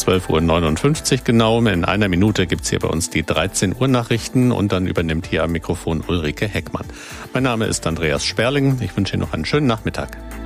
12:59 Uhr genau. In einer Minute gibt's hier bei uns die 13 Uhr Nachrichten und dann übernimmt hier am Mikrofon Ulrike Heckmann. Mein Name ist Andreas Sperling. Ich wünsche Ihnen noch einen schönen Nachmittag.